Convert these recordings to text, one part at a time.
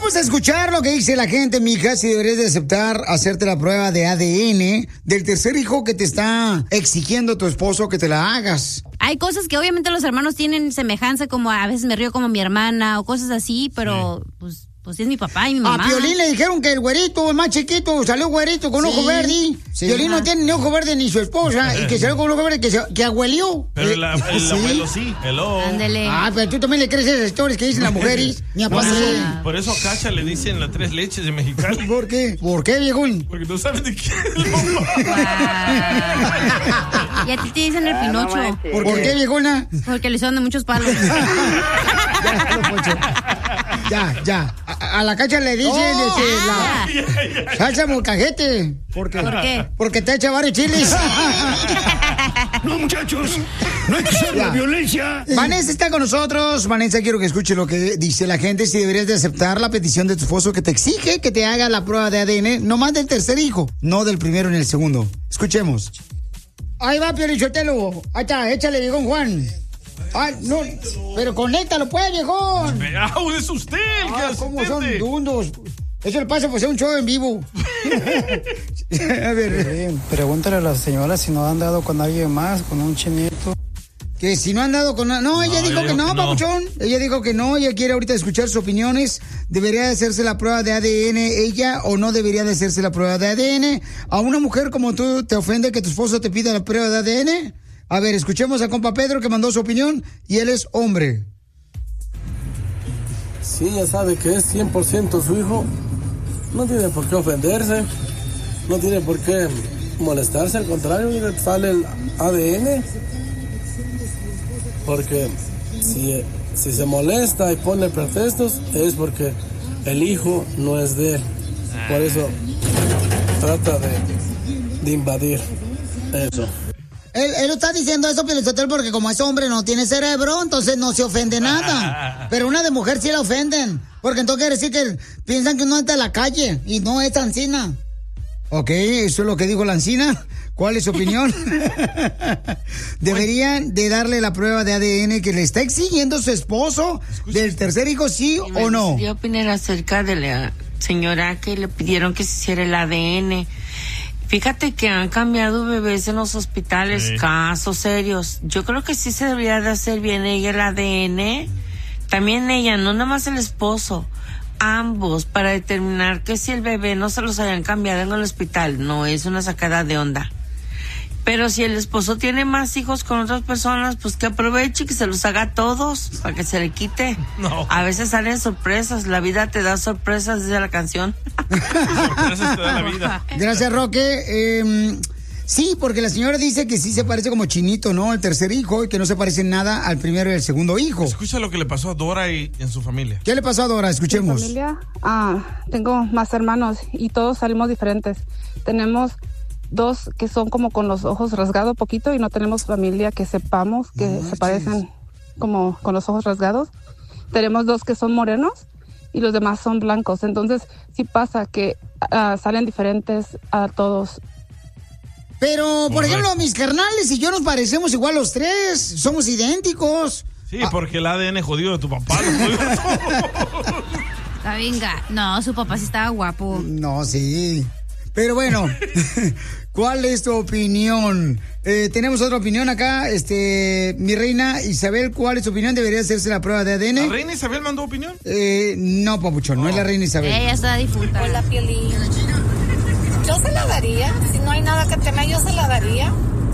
Vamos a escuchar lo que dice la gente, mija, si deberías de aceptar hacerte la prueba de ADN del tercer hijo que te está exigiendo tu esposo que te la hagas. Hay cosas que obviamente los hermanos tienen semejanza, como a veces me río como mi hermana o cosas así, pero pues es mi papá y mi mamá. A Piolín le dijeron que el güerito, el más chiquito, salió güerito con ojo verde. Sí. Piolín no tiene ni ojo verde ni su esposa, y que salió con ojo verde que abuelió. Pero el abuelo sí. Hello. Ándele. Pero tú también le crees esas historias que dicen las mujeres. Mi papá por eso a Cacha le dicen las tres leches de Mexicali. ¿Por qué? ¿Por qué, viejón? Porque tú sabes de quién es el papá. Y a ti te dicen el Pinocho. No, ¿por qué, viejona? Porque le son de muchos palos. Ya. A la Cacha le dicen la salsa molcajete. ¿Por qué? Porque te echa varios chiles. No, muchachos, no hay que usar la violencia. Vanessa está con nosotros. Vanessa, quiero que escuche lo que dice la gente. Si deberías de aceptar la petición de tu esposo que te exige que te haga la prueba de ADN, no más del tercer hijo, no del primero ni el segundo. Escuchemos. Ahí va, Piolichotelo. Ahí está, échale, viejón Juan. Ay, no, pero conéctalo pues, viejón. Es usted el que ¿cómo son dundos? Eso le pasa por ser un show en vivo. A ver. Pregúntale a la señora si no han dado con alguien más, con un chinito. Que si no han dado con... No, ella dijo que no, papuchón. Ella dijo que no, ella quiere ahorita escuchar sus opiniones. ¿Debería de hacerse la prueba de ADN ella o no debería de hacerse la prueba de ADN? ¿A una mujer como tú te ofende que tu esposo te pida la prueba de ADN? A ver, escuchemos a compa Pedro que mandó su opinión y él es hombre. Si ella sabe que es 100% su hijo, no tiene por qué ofenderse, no tiene por qué molestarse, al contrario, sale el ADN. Porque si se molesta y pone pretextos, es porque el hijo no es de él. Por eso trata de invadir eso. Él está diciendo eso, Piolichotelo, porque como es hombre no tiene cerebro, entonces no se ofende nada. Pero una de mujer sí la ofenden, porque entonces quiere decir que piensan que uno está en la calle y no es ancina. Ok, eso es lo que dijo la ancina. ¿Cuál es su opinión? ¿Deberían de darle la prueba de ADN que le está exigiendo su esposo del tercer hijo, sí o no? Yo opinar acerca de la señora que le pidieron que se hiciera el ADN. Fíjate que han cambiado bebés en los hospitales, casos serios. Yo creo que sí se debería de hacer bien ella el ADN. También ella, no nada más el esposo. Ambos, para determinar que si el bebé no se los hayan cambiado en el hospital. No es una sacada de onda. Pero si el esposo tiene más hijos con otras personas, pues que aproveche y que se los haga a todos para que se le quite. No. A veces salen sorpresas, la vida te da sorpresas, dice la canción. Sorpresas te da la vida. Gracias, Roque. Sí, porque la señora dice que sí se parece como chinito, ¿no? El tercer hijo, y que no se parece en nada al primero y el segundo hijo. Escucha lo que le pasó a Dora y en su familia. ¿Qué le pasó a Dora? Escuchemos. Mi familia, tengo más hermanos y todos salimos diferentes. Tenemos 2 que son como con los ojos rasgados poquito y no tenemos familia que sepamos que se parecen como con los ojos rasgados. Tenemos 2 que son morenos y los demás son blancos. Entonces sí pasa que salen diferentes a todos. Pero, por ejemplo, mis carnales y yo nos parecemos igual los 3. Somos idénticos. Sí, porque el ADN jodido de tu papá lo jodió todo. Venga, no, su papá sí estaba guapo. No, sí. Pero bueno, ¿cuál es tu opinión? Tenemos otra opinión acá, mi reina Isabel, ¿cuál es tu opinión? ¿Debería hacerse la prueba de ADN? ¿La reina Isabel mandó opinión? No, papuchón, no es la reina Isabel. Ella está difunta. Hola, Piolín. Yo se la daría, si no hay nada que temer, yo se la daría.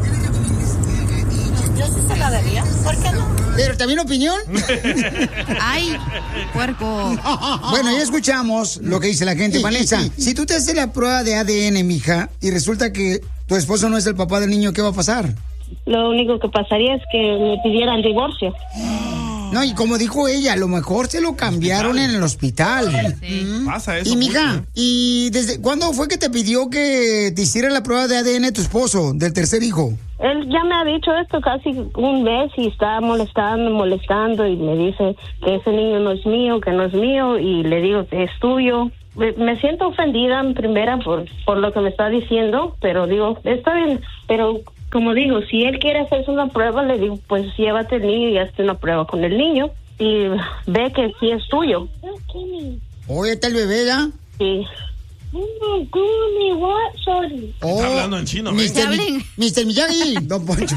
Yo sí se la daría, ¿por qué no? ¿Pero también opinión? ¡Ay, puerco! Bueno, ya escuchamos lo que dice la gente. Vanessa, si tú te haces la prueba de ADN, mija, y resulta que tu esposo no es el papá del niño, ¿qué va a pasar? Lo único que pasaría es que me pidieran divorcio. No, y como dijo ella, a lo mejor se lo cambiaron en el hospital. Sí. Pasa eso. Y mija, ¿y desde cuándo fue que te pidió que te hiciera la prueba de ADN tu esposo, del tercer hijo? Él ya me ha dicho esto casi un mes y está molestando y me dice que ese niño no es mío, que no es mío, y le digo que es tuyo. Me siento ofendida en primera por lo que me está diciendo, pero digo, está bien, pero como digo, si él quiere hacerse una prueba, le digo, pues llévate el niño y hazte una prueba con el niño y ve que sí es tuyo. Oye, ¿está el bebé ya? Sí. Está hablando en chino, ¿ves? Mr. Miyagi, Don Poncho.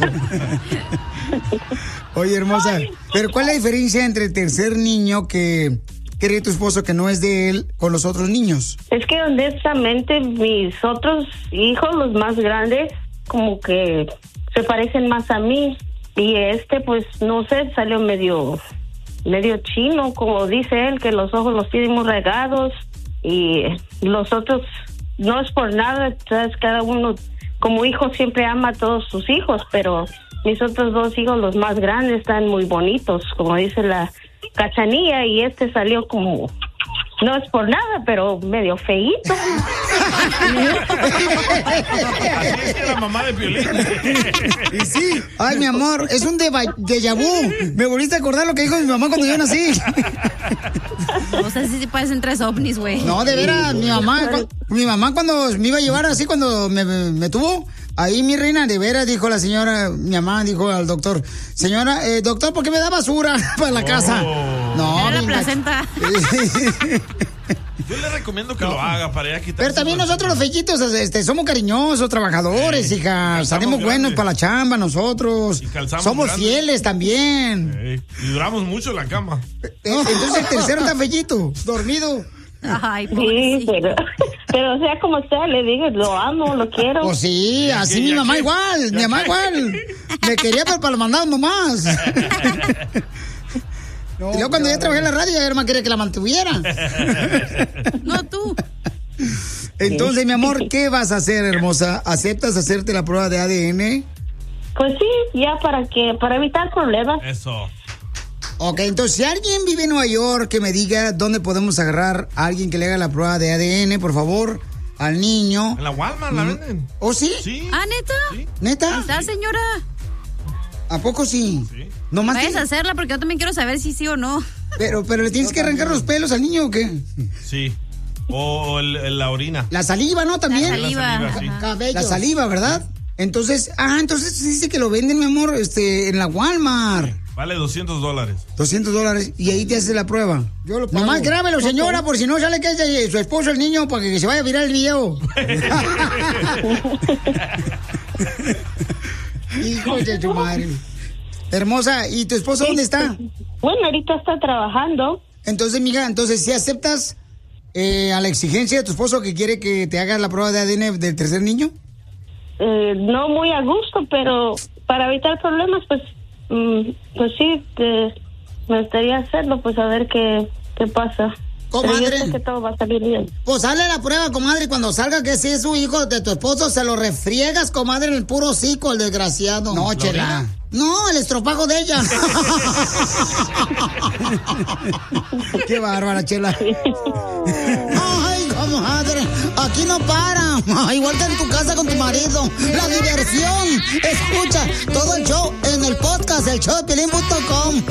Oye, hermosa, pero ¿cuál es la diferencia entre el tercer niño que cree tu esposo que no es de él con los otros niños? Es que honestamente mis otros hijos, los más grandes, como que se parecen más a mí. Y pues no sé, salió medio chino, como dice él, que los ojos los tiene muy regados. Y los otros, no es por nada, ¿sabes? Cada uno como hijo siempre ama a todos sus hijos, pero mis otros dos hijos, los más grandes, están muy bonitos, como dice la Cachanilla, y salió como, no es por nada, pero medio feíto. Así es que la mamá de Piolín. Y sí. Ay, mi amor, es un déjà vu. Me volviste a acordar lo que dijo mi mamá cuando yo nací. O sea, sí parecen 3 ovnis, güey. No, de veras, mi mamá cuando me iba a llevar así, cuando me tuvo, ahí mi reina, de veras, dijo la señora, mi mamá dijo al doctor, señora, doctor, ¿por qué me da basura para la casa? No, era la placenta. Yo le recomiendo que lo haga para ya quitarse. Pero también nosotros los fellitos somos cariñosos, trabajadores, hija. Salimos buenos para la chamba nosotros. Somos fieles también. Y duramos mucho en la cama. Entonces el tercero está fellito, dormido. Ay, sí, pero sea como sea, le digo, lo amo, lo quiero. Pues sí, así mi mamá igual, mi mamá igual. Me quería, pero para los mandados nomás. No, y luego cuando yo trabajé en la radio, mi hermana quería que la mantuviera. No tú. Entonces, mi amor, ¿qué vas a hacer, hermosa? ¿Aceptas hacerte la prueba de ADN? Pues sí, ya para evitar problemas. Eso. Ok, entonces, si alguien vive en Nueva York, que me diga dónde podemos agarrar a alguien que le haga la prueba de ADN, por favor, al niño. En la Walmart la venden. ¿Oh, sí? Sí. ¿Ah, neta? ¿Sí? ¿Neta? ¿Está, señora? ¿A poco sí? Sí. Nomás Vayas a hacerla porque yo también quiero saber si sí o no. Pero le tienes que arrancar los pelos al niño, ¿o qué? Sí. O la orina. La saliva, ¿no? También. La saliva, sí. La saliva, ¿verdad? Entonces, entonces dice que lo venden, mi amor, en la Walmart. Vale $200. $200 y ahí te haces la prueba. Yo lo pago. Nomás grábelo, señora, por si no sale que es su esposo el niño, para que se vaya a virar el video. Hijo de tu madre. Hermosa, ¿y tu esposo dónde está? Bueno, ahorita está trabajando. Entonces, mija, ¿sí aceptas a la exigencia de tu esposo que quiere que te hagas la prueba de ADN del tercer niño? No muy a gusto, pero para evitar problemas, pues sí, me gustaría hacerlo, pues a ver qué pasa. Comadre. Pero yo sé que todo va a salir bien. Pues hazle la prueba, comadre, cuando salga que sí es su hijo de tu esposo, se lo refriegas, comadre, en el puro hocico, el desgraciado. No, Chela. No, el estropajo de ella. Qué bárbara, Chela. Ay, comadre, aquí no para. Igual que en tu casa con tu marido. La diversión. Escucha todo el show en el podcast, el showdepiolín.com.